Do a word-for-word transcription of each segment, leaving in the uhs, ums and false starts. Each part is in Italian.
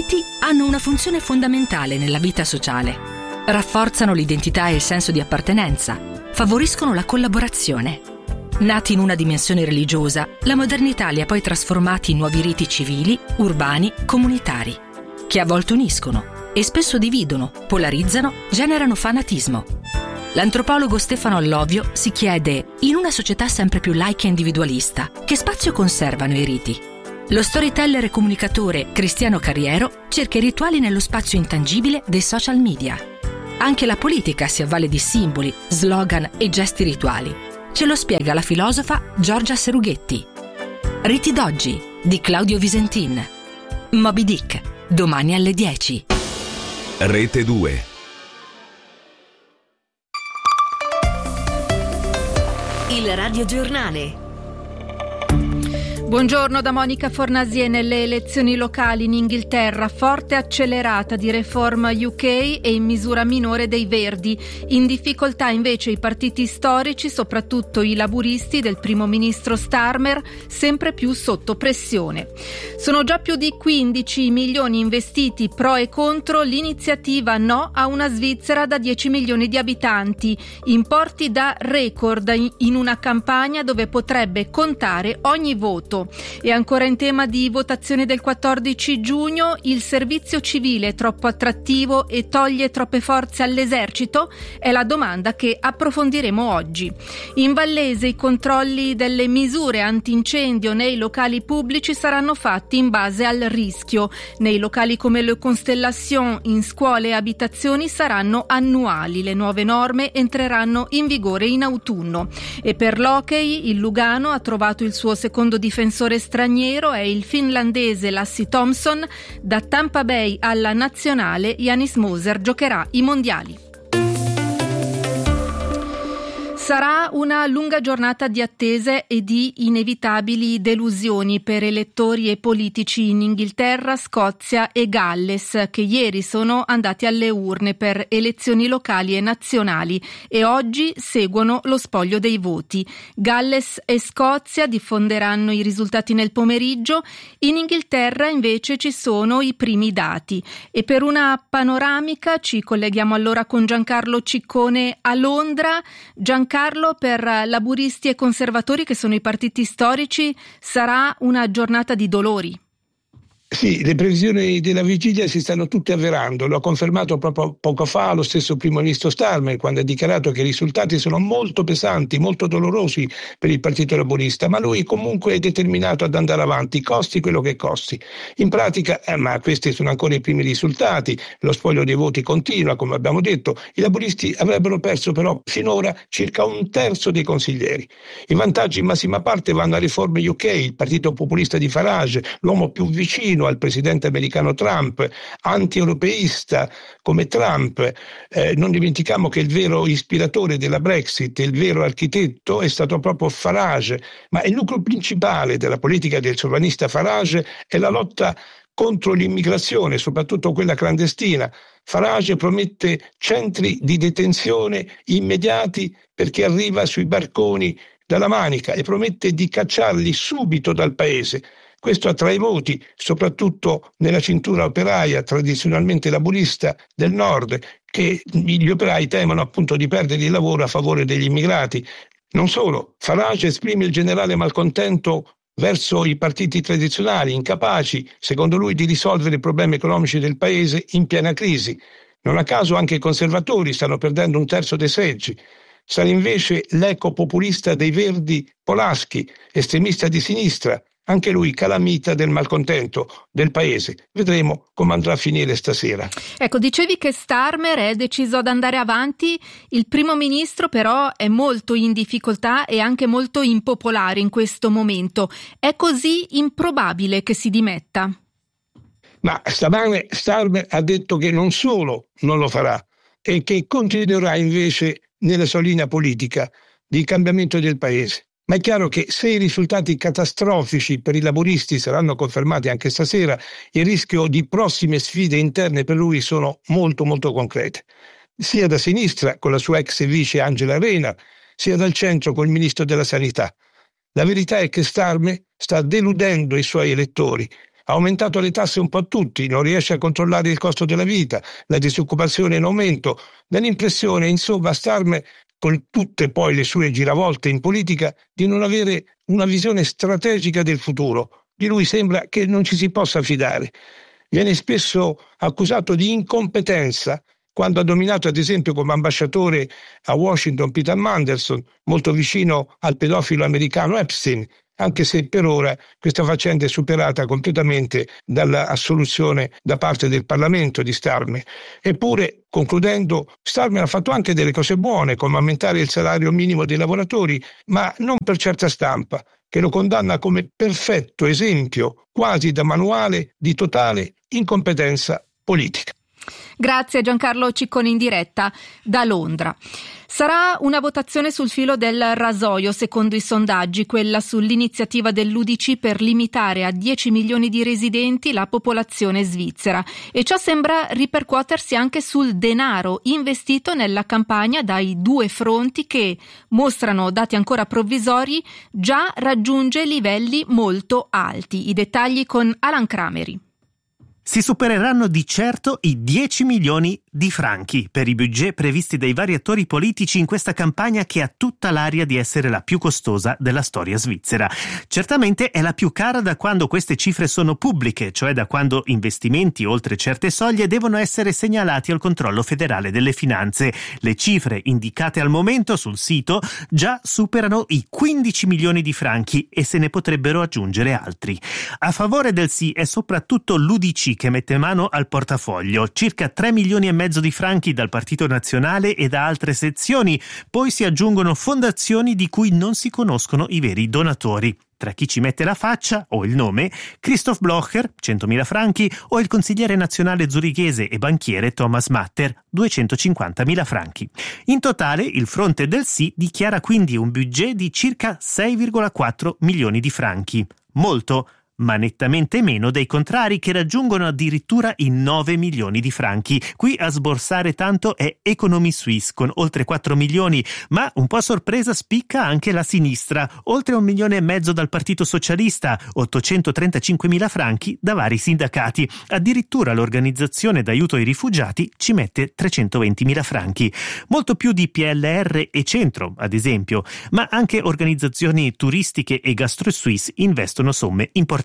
riti hanno una funzione fondamentale nella vita sociale. Rafforzano l'identità e il senso di appartenenza, favoriscono la collaborazione. Nati in una dimensione religiosa, la modernità li ha poi trasformati in nuovi riti civili, urbani, comunitari, che a volte uniscono e spesso dividono, polarizzano, generano fanatismo. L'antropologo Stefano Allovio si chiede, in una società sempre più laica e individualista, che spazio conservano i riti? Lo storyteller e comunicatore Cristiano Carriero cerca i rituali nello spazio intangibile dei social media. Anche la politica si avvale di simboli, slogan e gesti rituali. Ce lo spiega la filosofa Giorgia Serughetti. Riti d'oggi di Claudio Visentin. Moby Dick, domani alle dieci. Rete due. Il radiogiornale. Buongiorno da Monica Fornasie. Nelle elezioni locali in Inghilterra, forte accelerata di Reform U K e in misura minore dei Verdi. In difficoltà invece i partiti storici, soprattutto i laburisti del primo ministro Starmer, sempre più sotto pressione. Sono già più di quindici milioni investiti pro e contro l'iniziativa No a una Svizzera da dieci milioni di abitanti. Importi da record in una campagna dove potrebbe contare ogni voto. E ancora in tema di votazione del quattordici giugno, il servizio civile è troppo attrattivo e toglie troppe forze all'esercito? È la domanda che approfondiremo oggi. In Vallese i controlli delle misure antincendio nei locali pubblici saranno fatti in base al rischio. Nei locali come Le Constellation, in scuole e abitazioni saranno annuali. Le nuove norme entreranno in vigore in autunno. E per l'hockey il Lugano ha trovato il suo secondo difensore straniero, è il finlandese Lassi Thomson. Da Tampa Bay alla nazionale Janis Moser giocherà i mondiali. Sarà una lunga giornata di attese e di inevitabili delusioni per elettori e politici in Inghilterra, Scozia e Galles, che ieri sono andati alle urne per elezioni locali e nazionali e oggi seguono lo spoglio dei voti. Galles e Scozia diffonderanno i risultati nel pomeriggio, in Inghilterra invece ci sono i primi dati. E per una panoramica ci colleghiamo allora con Giancarlo Ciccone a Londra. Giancarlo, Carlo, per laburisti e conservatori, che sono i partiti storici, sarà una giornata di dolori. Sì, le previsioni della vigilia si stanno tutte avverando, lo ha confermato proprio poco fa lo stesso primo ministro Starmer, quando ha dichiarato che i risultati sono molto pesanti, molto dolorosi per il partito laburista, ma lui comunque è determinato ad andare avanti, costi quello che costi. In pratica, eh, ma questi sono ancora i primi risultati, lo spoglio dei voti continua, come abbiamo detto, i laburisti avrebbero perso però finora circa un terzo dei consiglieri. I vantaggi in massima parte vanno a Reform U K, il partito populista di Farage, l'uomo più vicino al presidente americano Trump, anti-europeista come Trump. Eh, non dimentichiamo che il vero ispiratore della Brexit, il vero architetto, è stato proprio Farage, ma il nucleo principale della politica del sovranista Farage è la lotta contro l'immigrazione, soprattutto quella clandestina. Farage promette centri di detenzione immediati per chi arriva sui barconi dalla Manica e promette di cacciarli subito dal paese. Questo attrae voti, soprattutto nella cintura operaia tradizionalmente laburista del nord, che gli operai temono appunto di perdere il lavoro a favore degli immigrati. Non solo, Farage esprime il generale malcontento verso i partiti tradizionali, incapaci, secondo lui, di risolvere i problemi economici del paese in piena crisi. Non a caso anche i conservatori stanno perdendo un terzo dei seggi. Sarà invece l'eco populista dei Verdi Polaschi, estremista di sinistra, anche lui calamita del malcontento del paese. Vedremo come andrà a finire stasera. Ecco, dicevi che Starmer è deciso ad andare avanti, il primo ministro però è molto in difficoltà e anche molto impopolare in questo momento. È così improbabile che si dimetta? Ma stamane Starmer ha detto che non solo non lo farà, e che continuerà invece nella sua linea politica di cambiamento del paese. Ma è chiaro che se i risultati catastrofici per i laburisti saranno confermati anche stasera, il rischio di prossime sfide interne per lui sono molto molto concrete. Sia da sinistra con la sua ex vice Angela Rayner, sia dal centro con il ministro della Sanità. La verità è che Starmer sta deludendo i suoi elettori, ha aumentato le tasse un po' a tutti, non riesce a controllare il costo della vita, la disoccupazione è in aumento. Dà l'impressione, insomma, Starmer, con tutte poi le sue giravolte in politica, di non avere una visione strategica del futuro. Di lui sembra che non ci si possa fidare. Viene spesso accusato di incompetenza quando ha dominato ad esempio come ambasciatore a Washington Peter Mandelson, molto vicino al pedofilo americano Epstein, anche se per ora questa faccenda è superata completamente dall'assoluzione da parte del Parlamento di Starmer. Eppure, concludendo, Starmer ha fatto anche delle cose buone, come aumentare il salario minimo dei lavoratori, ma non per certa stampa, che lo condanna come perfetto esempio, quasi da manuale, di totale incompetenza politica. Grazie Giancarlo Ciccone in diretta da Londra. Sarà una votazione sul filo del rasoio, secondo i sondaggi, quella sull'iniziativa dell'U D C per limitare a dieci milioni di residenti la popolazione svizzera. E ciò sembra ripercuotersi anche sul denaro investito nella campagna dai due fronti che, mostrano dati ancora provvisori, già raggiunge livelli molto alti. I dettagli con Alan Crameri. Si supereranno di certo i dieci milioni di franchi per i budget previsti dai vari attori politici in questa campagna che ha tutta l'aria di essere la più costosa della storia svizzera. Certamente è la più cara da quando queste cifre sono pubbliche, cioè da quando investimenti oltre certe soglie devono essere segnalati al controllo federale delle finanze. Le cifre indicate al momento sul sito già superano i quindici milioni di franchi e se ne potrebbero aggiungere altri. A favore del sì è soprattutto l'U D C che mette mano al portafoglio, circa tre milioni e mezzo di franchi dal Partito Nazionale e da altre sezioni, poi si aggiungono fondazioni di cui non si conoscono i veri donatori. Tra chi ci mette la faccia o il nome, Christoph Blocher, centomila franchi, o il consigliere nazionale zurichese e banchiere Thomas Matter, duecentocinquantamila franchi. In totale, il fronte del sì dichiara quindi un budget di circa sei virgola quattro milioni di franchi. Molto, ma nettamente meno dei contrari che raggiungono addirittura i nove milioni di franchi. Qui a sborsare tanto è Economy Suisse con oltre quattro milioni, ma un po' a sorpresa spicca anche la sinistra, oltre un milione e mezzo dal Partito Socialista, ottocentotrentacinquemila franchi da vari sindacati. Addirittura l'organizzazione d'aiuto ai rifugiati ci mette trecentoventimila franchi. Molto più di P L R e Centro, ad esempio, ma anche organizzazioni turistiche e Gastro Suisse investono somme importanti.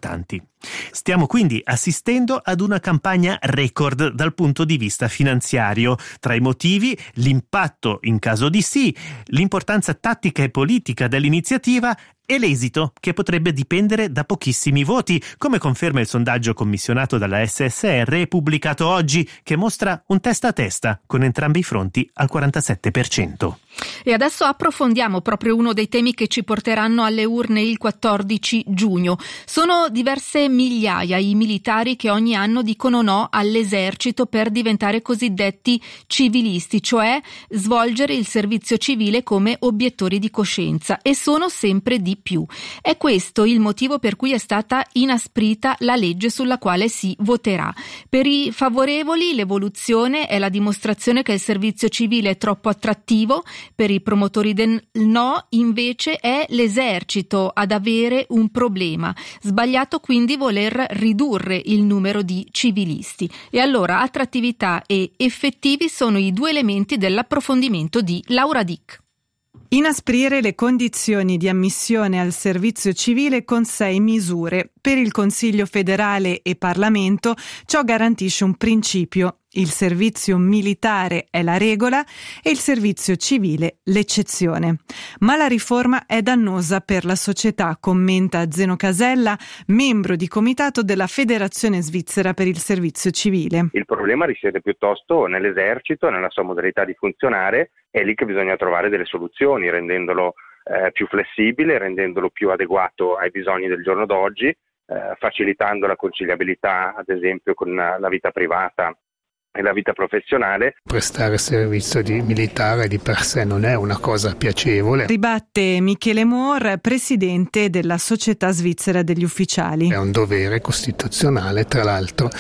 Stiamo quindi assistendo ad una campagna record dal punto di vista finanziario. Tra i motivi, l'impatto in caso di sì, l'importanza tattica e politica dell'iniziativa e l'esito, che potrebbe dipendere da pochissimi voti, come conferma il sondaggio commissionato dalla S S R e pubblicato oggi, che mostra un testa a testa con entrambi i fronti al quarantasette per cento. E adesso approfondiamo proprio uno dei temi che ci porteranno alle urne il quattordici giugno. Sono diverse migliaia i militari che ogni anno dicono no all'esercito per diventare cosiddetti civilisti, cioè svolgere il servizio civile come obiettori di coscienza, e sono sempre di più. È questo il motivo per cui è stata inasprita la legge sulla quale si voterà. Per i favorevoli l'evoluzione è la dimostrazione che il servizio civile è troppo attrattivo. Per i promotori del no, invece, è l'esercito ad avere un problema. Sbagliato quindi voler ridurre il numero di civilisti. E allora attrattività e effettivi sono i due elementi dell'approfondimento di Laura Dick. Inasprire le condizioni di ammissione al servizio civile con sei misure. Per il Consiglio federale e Parlamento ciò garantisce un principio: il servizio militare è la regola e il servizio civile l'eccezione. Ma la riforma è dannosa per la società, commenta Zeno Casella, membro di comitato della Federazione Svizzera per il Servizio Civile. Il problema risiede piuttosto nell'esercito, nella sua modalità di funzionare. È lì che bisogna trovare delle soluzioni, rendendolo eh, più flessibile, rendendolo più adeguato ai bisogni del giorno d'oggi, eh, facilitando la conciliabilità, ad esempio, con la vita privata e la vita professionale. Prestare servizio di militare di per sé non è una cosa piacevole. Ribatte Michele Mohr, presidente della Società Svizzera degli Ufficiali. È un dovere costituzionale, tra l'altro,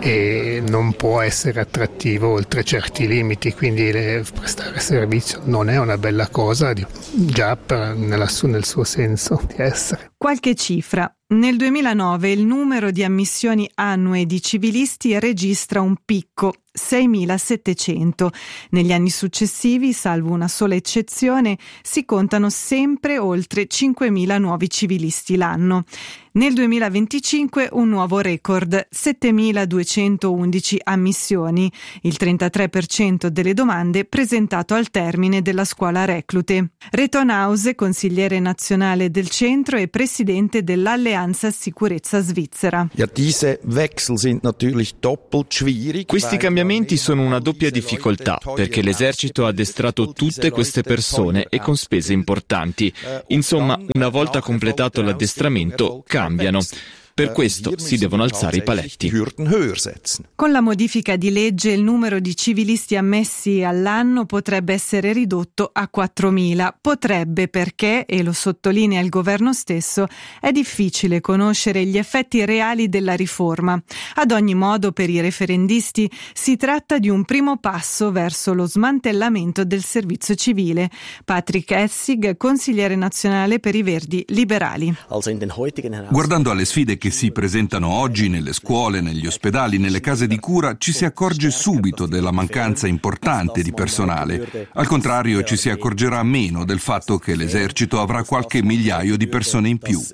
e non può essere attrattivo oltre certi limiti, quindi le, prestare servizio non è una bella cosa, già per, nella, nel suo senso di essere. Qualche cifra. Nel duemilanove il numero di ammissioni annue di civilisti registra un picco, seimilasettecento. Negli anni successivi, salvo una sola eccezione, si contano sempre oltre cinquemila nuovi civilisti l'anno. Nel duemilaventicinque un nuovo record, settemiladuecentoundici ammissioni, il trentatré per cento delle domande presentato al termine della scuola reclute. Reton Hause, consigliere nazionale del centro e presidente dell'Alleanza Sicurezza Svizzera. Questi cambiamenti sono una doppia difficoltà, perché l'esercito ha addestrato tutte queste persone e con spese importanti. Insomma, una volta completato l'addestramento, cambiano. Per questo si devono alzare i paletti. Con la modifica di legge il numero di civilisti ammessi all'anno potrebbe essere ridotto a quattromila. Potrebbe perché, e lo sottolinea il governo stesso, è difficile conoscere gli effetti reali della riforma. Ad ogni modo, per i referendisti si tratta di un primo passo verso lo smantellamento del servizio civile. Patrick Essig, consigliere nazionale per i Verdi Liberali. Guardando alle sfide che si presentano oggi nelle scuole, negli ospedali, nelle case di cura, ci si accorge subito della mancanza importante di personale. Al contrario, ci si accorgerà meno del fatto che l'esercito avrà qualche migliaio di persone in più.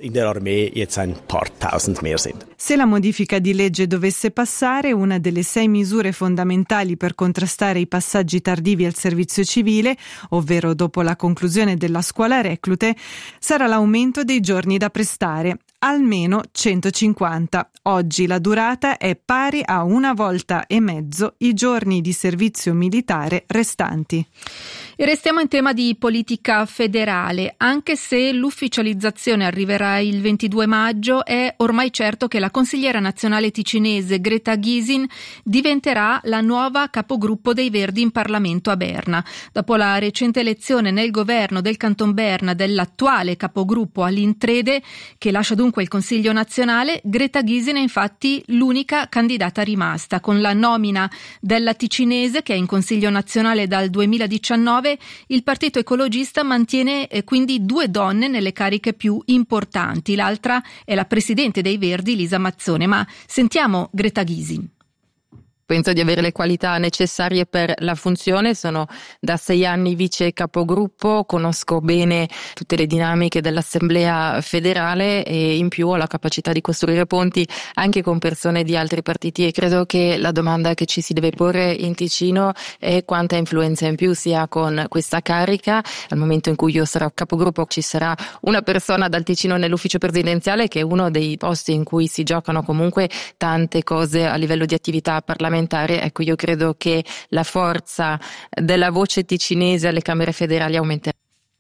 Se la modifica di legge dovesse passare, una delle sei misure fondamentali per contrastare i passaggi tardivi al servizio civile, ovvero dopo la conclusione della scuola reclute, sarà l'aumento dei giorni da prestare. Almeno centocinquanta. Oggi la durata è pari a una volta e mezzo i giorni di servizio militare restanti. E restiamo in tema di politica federale. Anche se l'ufficializzazione arriverà il ventidue maggio, è ormai certo che la consigliera nazionale ticinese Greta Gysin diventerà la nuova capogruppo dei Verdi in Parlamento a Berna. Dopo la recente elezione nel governo del Canton Berna dell'attuale capogruppo Aline Trede, che lascia dunque il Consiglio nazionale, Greta Gysin è infatti l'unica candidata rimasta. Con la nomina della ticinese, che è in Consiglio nazionale dal duemiladiciannove, il Partito Ecologista mantiene eh, quindi due donne nelle cariche più importanti. L'altra è la presidente dei Verdi, Lisa Mazzone. Ma sentiamo Greta Gysin. Penso di avere le qualità necessarie per la funzione, sono da sei anni vice capogruppo, conosco bene tutte le dinamiche dell'Assemblea federale e in più ho la capacità di costruire ponti anche con persone di altri partiti, e credo che la domanda che ci si deve porre in Ticino è quanta influenza in più si ha con questa carica. Al momento in cui io sarò capogruppo ci sarà una persona dal Ticino nell'ufficio presidenziale, che è uno dei posti in cui si giocano comunque tante cose a livello di attività parlamentare. Ecco, io credo che la forza della voce ticinese alle Camere federali aumenterà.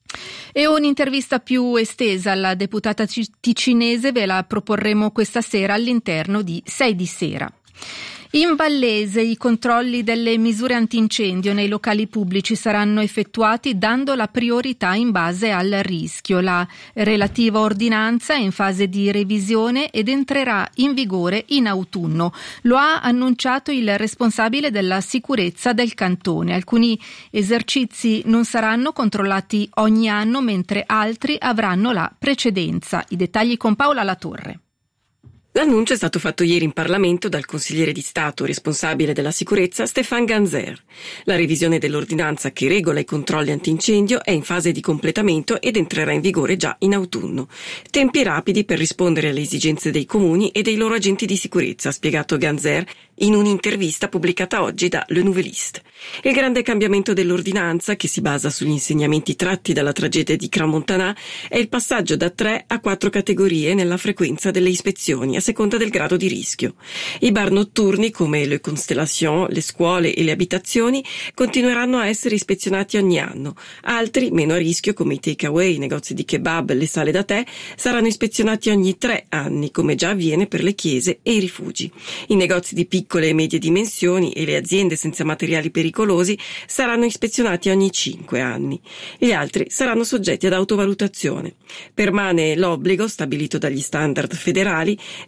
E un'intervista più estesa alla deputata ticinese ve la proporremo questa sera all'interno di Sei di Sera. In Vallese i controlli delle misure antincendio nei locali pubblici saranno effettuati dando la priorità in base al rischio. La relativa ordinanza è in fase di revisione ed entrerà in vigore in autunno. Lo ha annunciato il responsabile della sicurezza del cantone. Alcuni esercizi non saranno controllati ogni anno, mentre altri avranno la precedenza. I dettagli con Paola Latorre. L'annuncio è stato fatto ieri in Parlamento dal consigliere di Stato responsabile della sicurezza Stéphane Ganzer. La revisione dell'ordinanza che regola i controlli antincendio è in fase di completamento ed entrerà in vigore già in autunno. Tempi rapidi per rispondere alle esigenze dei comuni e dei loro agenti di sicurezza, ha spiegato Ganzer in un'intervista pubblicata oggi da Le Nouvelliste. Il grande cambiamento dell'ordinanza, che si basa sugli insegnamenti tratti dalla tragedia di Crans-Montana, è il passaggio da tre a quattro categorie nella frequenza delle ispezioni, a seconda del grado di rischio. I bar notturni, come le Constellation, le scuole e le abitazioni, continueranno a essere ispezionati ogni anno. Altri, meno a rischio, come i takeaway, i negozi di kebab, le sale da tè, saranno ispezionati ogni tre anni, come già avviene per le chiese e i rifugi. I negozi di piccole e medie dimensioni e le aziende senza materiali pericolosi saranno ispezionati ogni cinque anni. Gli altri saranno soggetti ad autovalutazione. Permane l'obbligo, stabilito dagli standard federali,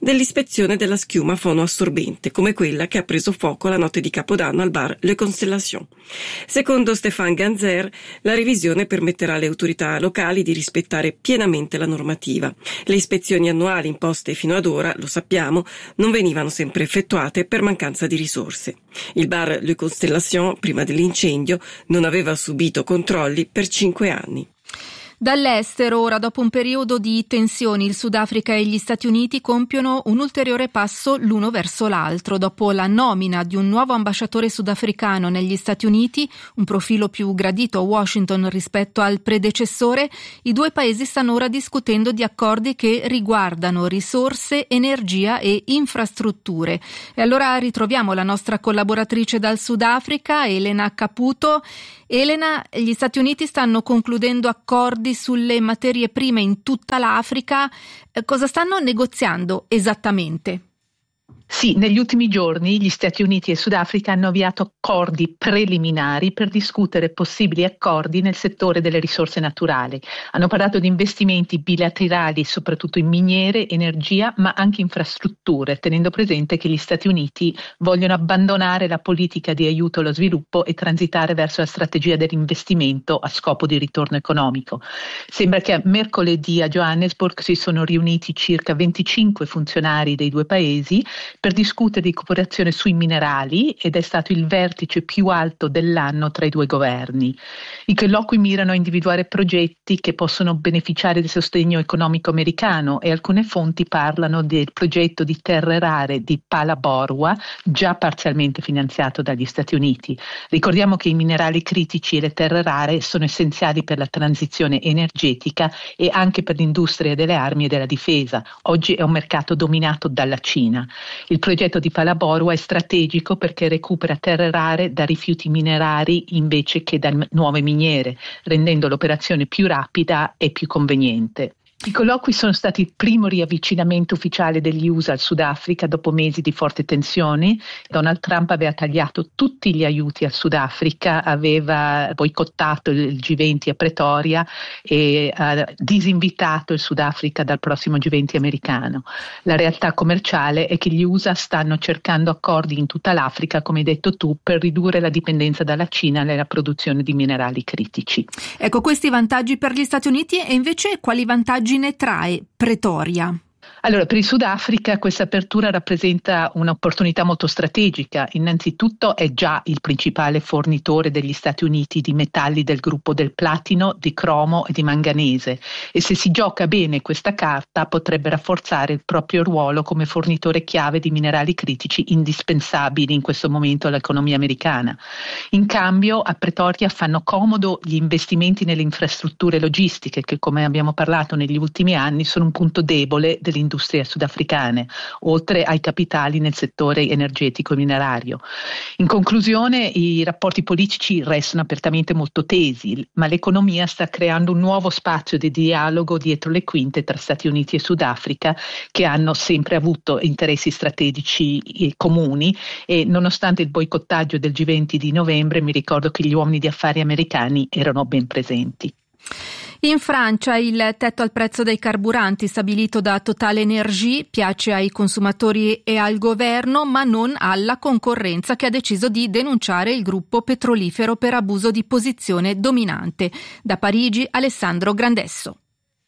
dell'ispezione della schiuma fonoassorbente, come quella che ha preso fuoco la notte di Capodanno al bar Le Constellation. Secondo Stéphane Ganzer, la revisione permetterà alle autorità locali di rispettare pienamente la normativa. Le ispezioni annuali imposte fino ad ora, lo sappiamo, non venivano sempre effettuate per mancanza di risorse. Il bar Le Constellation, prima dell'incendio, non aveva subito controlli per cinque anni. Dall'estero, ora dopo un periodo di tensioni, il Sudafrica e gli Stati Uniti compiono un ulteriore passo l'uno verso l'altro. Dopo la nomina di un nuovo ambasciatore sudafricano negli Stati Uniti, un profilo più gradito a Washington rispetto al predecessore, i due paesi stanno ora discutendo di accordi che riguardano risorse, energia e infrastrutture. E allora ritroviamo la nostra collaboratrice dal Sudafrica, Elena Caputo. Elena, gli Stati Uniti stanno concludendo accordi sulle materie prime in tutta l'Africa. Eh, cosa stanno negoziando esattamente? Sì, negli ultimi giorni gli Stati Uniti e il Sudafrica hanno avviato accordi preliminari per discutere possibili accordi nel settore delle risorse naturali. Hanno parlato di investimenti bilaterali soprattutto in miniere, energia, ma anche infrastrutture, tenendo presente che gli Stati Uniti vogliono abbandonare la politica di aiuto allo sviluppo e transitare verso la strategia dell'investimento a scopo di ritorno economico. Sembra che mercoledì a Johannesburg si sono riuniti circa venticinque funzionari dei due paesi per discutere di cooperazione sui minerali ed è stato il vertice più alto dell'anno tra i due governi. I colloqui mirano a individuare progetti che possono beneficiare del sostegno economico americano e alcune fonti parlano del progetto di terre rare di Phalaborwa, già parzialmente finanziato dagli Stati Uniti. Ricordiamo che i minerali critici e le terre rare sono essenziali per la transizione energetica e anche per l'industria delle armi e della difesa. Oggi è un mercato dominato dalla Cina. Il progetto di Phalaborwa è strategico perché recupera terre rare da rifiuti minerari invece che da nuove miniere, rendendo l'operazione più rapida e più conveniente. I colloqui sono stati il primo riavvicinamento ufficiale degli U S A al Sudafrica dopo mesi di forti tensioni. Donald Trump aveva tagliato tutti gli aiuti al Sudafrica, aveva boicottato il G venti a Pretoria e ha disinvitato il Sudafrica dal prossimo G venti americano. La realtà commerciale è che gli U S A stanno cercando accordi in tutta l'Africa, come hai detto tu, per ridurre la dipendenza dalla Cina nella produzione di minerali critici. Ecco, questi vantaggi per gli Stati Uniti e invece quali vantaggi ne trae Pretoria? Allora, per il Sudafrica questa apertura rappresenta un'opportunità molto strategica. Innanzitutto è già il principale fornitore degli Stati Uniti di metalli del gruppo del platino, di cromo e di manganese e se si gioca bene questa carta potrebbe rafforzare il proprio ruolo come fornitore chiave di minerali critici indispensabili in questo momento all'economia americana. In cambio a Pretoria fanno comodo gli investimenti nelle infrastrutture logistiche che, come abbiamo parlato negli ultimi anni, sono un punto debole dell'industria sudafricane, oltre ai capitali nel settore energetico e minerario. In conclusione, i rapporti politici restano apertamente molto tesi, ma l'economia sta creando un nuovo spazio di dialogo dietro le quinte tra Stati Uniti e Sudafrica, che hanno sempre avuto interessi strategici comuni e nonostante il boicottaggio del G venti di novembre, mi ricordo che gli uomini di affari americani erano ben presenti. In Francia il tetto al prezzo dei carburanti stabilito da Total Energy piace ai consumatori e al governo, ma non alla concorrenza che ha deciso di denunciare il gruppo petrolifero per abuso di posizione dominante. Da Parigi, Alessandro Grandesso.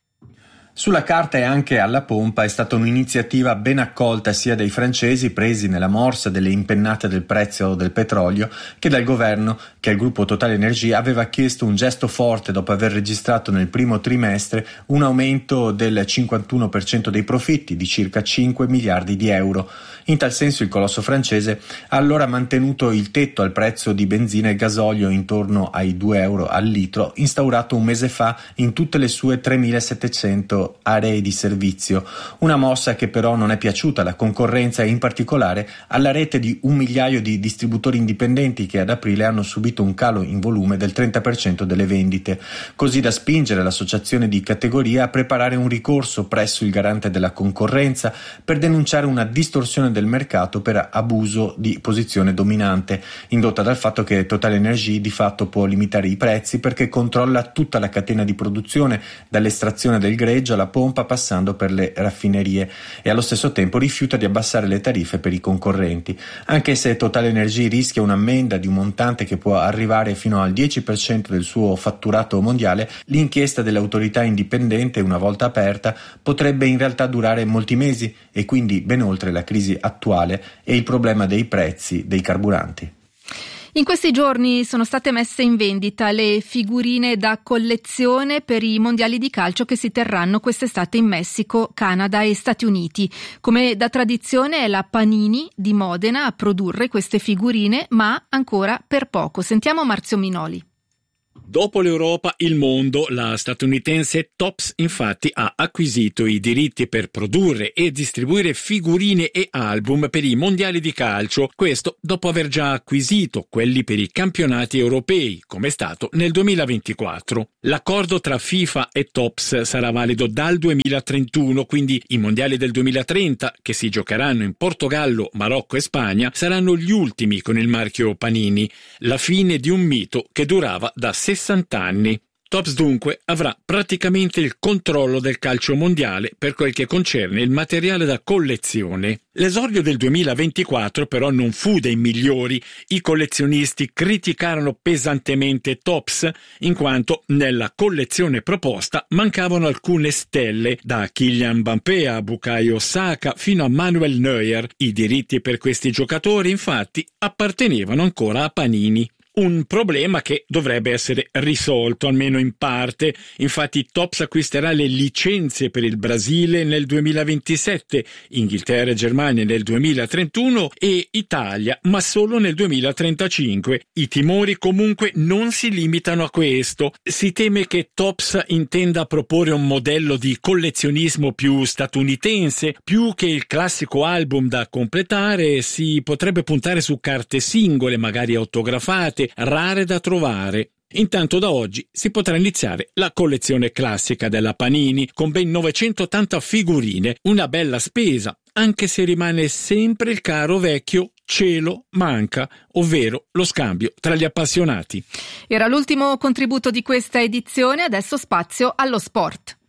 Sulla carta e anche alla pompa è stata un'iniziativa ben accolta sia dai francesi presi nella morsa delle impennate del prezzo del petrolio che dal governo, che al gruppo Total Energy aveva chiesto un gesto forte dopo aver registrato nel primo trimestre un aumento del cinquantuno per cento dei profitti di circa cinque miliardi di euro. In tal senso il colosso francese ha allora mantenuto il tetto al prezzo di benzina e gasolio intorno ai due euro al litro, instaurato un mese fa in tutte le sue tremilasettecento aree di servizio. Una mossa che però non è piaciuta alla concorrenza e in particolare alla rete di un migliaio di distributori indipendenti che ad aprile hanno subito un calo in volume del trenta per cento delle vendite, così da spingere l'associazione di categoria a preparare un ricorso presso il garante della concorrenza per denunciare una distorsione del mercato per abuso di posizione dominante, indotta dal fatto che Total Energy di fatto può limitare i prezzi perché controlla tutta la catena di produzione, dall'estrazione del greggio alla pompa passando per le raffinerie, e allo stesso tempo rifiuta di abbassare le tariffe per i concorrenti, anche se Total Energy rischia un'ammenda di un montante che può arrivare fino al dieci per cento del suo fatturato mondiale. L'inchiesta dell'autorità indipendente, una volta aperta, potrebbe in realtà durare molti mesi e quindi ben oltre la crisi attuale e il problema dei prezzi dei carburanti. In questi giorni sono state messe in vendita le figurine da collezione per i mondiali di calcio che si terranno quest'estate in Messico, Canada e Stati Uniti. Come da tradizione è la Panini di Modena a produrre queste figurine, ma ancora per poco. Sentiamo Marzio Minoli. Dopo l'Europa, il mondo, la statunitense Topps infatti ha acquisito i diritti per produrre e distribuire figurine e album per i mondiali di calcio, questo dopo aver già acquisito quelli per i campionati europei, come è stato nel duemilaventiquattro. L'accordo tra FIFA e Topps sarà valido dal duemilatrentuno, quindi i mondiali del duemilatrenta, che si giocheranno in Portogallo, Marocco e Spagna, saranno gli ultimi con il marchio Panini, la fine di un mito che durava da sessanta anni. Topps dunque avrà praticamente il controllo del calcio mondiale per quel che concerne il materiale da collezione. L'esordio del duemilaventiquattro però non fu dei migliori. I collezionisti criticarono pesantemente Topps in quanto nella collezione proposta mancavano alcune stelle, da Kylian Mbappé a Bukayo Saka fino a Manuel Neuer. I diritti per questi giocatori infatti appartenevano ancora a Panini. Un problema che dovrebbe essere risolto, almeno in parte. Infatti Topps acquisterà le licenze per il Brasile nel duemilaventisette, Inghilterra e Germania nel duemilatrentuno e Italia, ma solo nel duemilatrentacinque. I timori comunque non si limitano a questo. Si teme che Topps intenda proporre un modello di collezionismo più statunitense. Più che il classico album da completare, si potrebbe puntare su carte singole, magari autografate, rare da trovare. Intanto da oggi si potrà iniziare la collezione classica della Panini con ben novecentottanta figurine, una bella spesa, anche se rimane sempre il caro vecchio cielo manca, ovvero lo scambio tra gli appassionati. Era l'ultimo contributo di questa edizione, adesso spazio allo sport.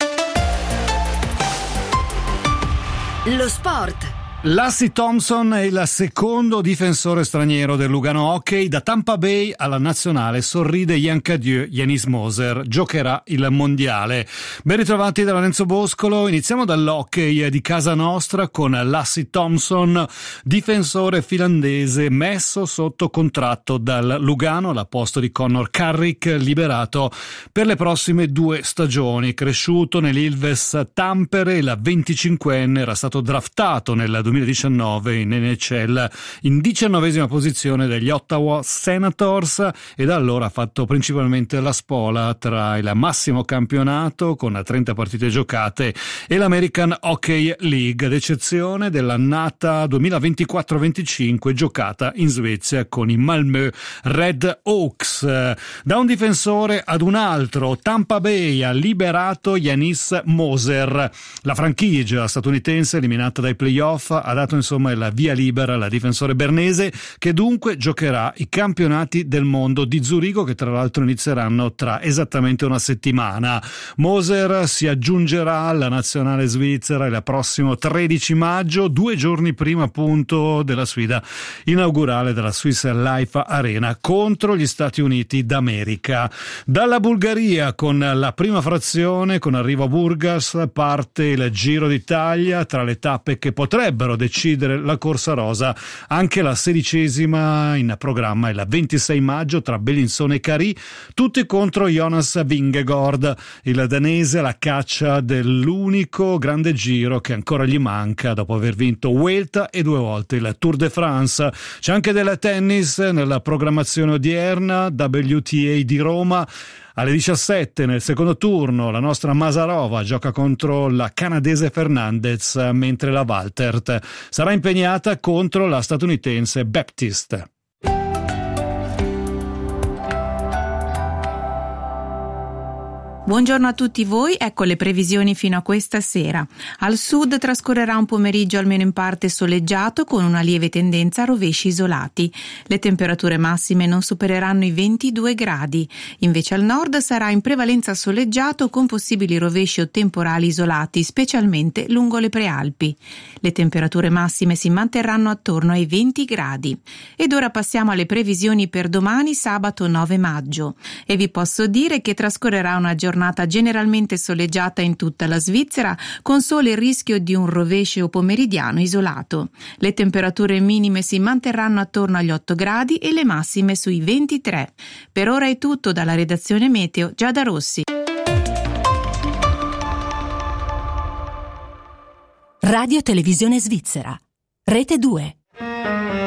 Lo sport. Lassie Thompson è il secondo difensore straniero del Lugano Hockey. Da Tampa Bay alla nazionale sorride Yancadieu. Yanis Moser giocherà il mondiale. Ben ritrovati da Lorenzo Boscolo. Iniziamo dall'hockey di casa nostra con Lassie Thompson, difensore finlandese messo sotto contratto dal Lugano al posto di Connor Carrick, liberato per le prossime due stagioni. Cresciuto nell'Ilves Tampere, il venticinquenne era stato draftato nel duemiladiciannove in N H L in diciannovesima posizione dagli Ottawa Senators e da allora ha fatto principalmente la spola tra il massimo campionato con trenta partite giocate e l'American Hockey League, ad eccezione dell'annata duemilaventiquattro venticinque giocata in Svezia con i Malmö Red Hawks. Da un difensore ad un altro, Tampa Bay ha liberato Yanis Moser. La franchigia statunitense, eliminata dai playoff, ha dato insomma il via libera al difensore bernese, che dunque giocherà i campionati del mondo di Zurigo, che tra l'altro inizieranno tra esattamente una settimana. Moser si aggiungerà alla nazionale svizzera il prossimo tredici maggio, due giorni prima appunto della sfida inaugurale della Swiss Life Arena contro gli Stati Uniti d'America. Dalla Bulgaria, con la prima frazione, con arrivo a Burgas, parte il Giro d'Italia. Tra le tappe che potrebbero decidere la corsa rosa, anche la sedicesima in programma è la ventisei maggio tra Bellinzone e Carì, tutti contro Jonas Vingegaard, il danese alla caccia dell'unico grande giro che ancora gli manca dopo aver vinto Vuelta e due volte il Tour de France. C'è anche del tennis nella programmazione odierna. W T A di Roma alle diciassette nel secondo turno la nostra Masarova gioca contro la canadese Fernandez, mentre la Waltert sarà impegnata contro la statunitense Baptiste. Buongiorno a tutti voi, ecco le previsioni fino a questa sera. Al sud trascorrerà un pomeriggio almeno in parte soleggiato con una lieve tendenza a rovesci isolati. Le temperature massime non supereranno i ventidue gradi. Invece al nord sarà in prevalenza soleggiato con possibili rovesci o temporali isolati, specialmente lungo le prealpi. Le temperature massime si manterranno attorno ai venti gradi. Ed ora passiamo alle previsioni per domani, sabato nove maggio. E vi posso dire che trascorrerà una giornata giornata generalmente soleggiata in tutta la Svizzera, con solo il rischio di un rovescio pomeridiano isolato. Le temperature minime si manterranno attorno agli otto gradi e le massime sui ventitré. Per ora è tutto dalla redazione Meteo, Giada Rossi. Radio Televisione Svizzera, Rete due.